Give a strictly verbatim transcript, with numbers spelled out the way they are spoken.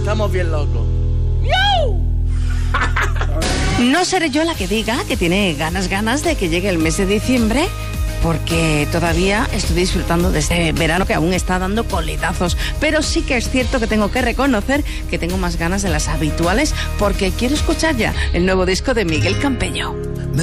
estamos bien locos. No seré yo la que diga que tiene ganas, ganas de que llegue el mes de diciembre, porque todavía estoy disfrutando de este verano que aún está dando coletazos. Pero sí que es cierto que tengo que reconocer que tengo más ganas de las habituales, porque quiero escuchar ya el nuevo disco de Miguel Campello.